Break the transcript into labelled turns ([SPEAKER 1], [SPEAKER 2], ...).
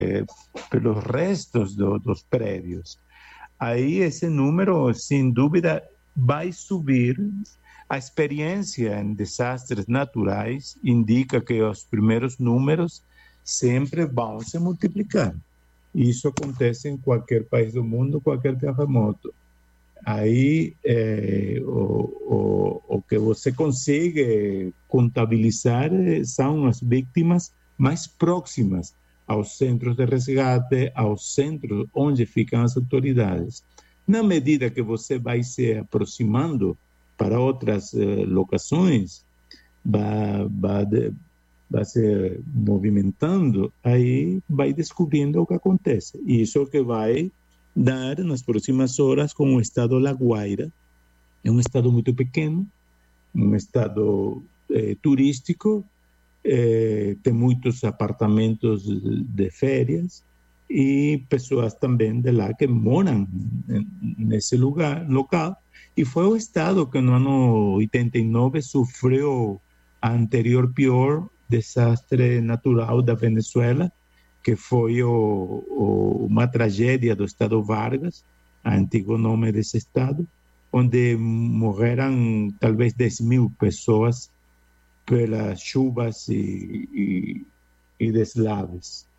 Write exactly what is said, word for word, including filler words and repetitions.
[SPEAKER 1] pelos restos do, dos prédios. Aí esse número, sem dúvida, vai subir. A experiência em desastres naturais indica que os primeiros números sempre vão se multiplicar. Isso acontece em qualquer país do mundo, qualquer terremoto. Aí é, o, o, o que você consegue contabilizar são as vítimas mais próximas aos centros de resgate, aos centros onde ficam as autoridades. Na medida que você vai se aproximando para outras eh, locações, vai, vai, vai se movimentando, aí vai descobrindo o que acontece. E isso é o que vai dar nas próximas horas com o estado La Guaira. É um estado muito pequeno, um estado eh, turístico, eh, tem muitos apartamentos de férias e pessoas também de lá que moram nesse lugar, local. E foi o estado que no ano oitenta e nove sofreu a anterior pior desastre natural da Venezuela, que foi o, o, uma tragédia do estado Vargas, antigo nome desse estado, onde morreram talvez dez mil pessoas pelas chuvas e, e, e deslaves.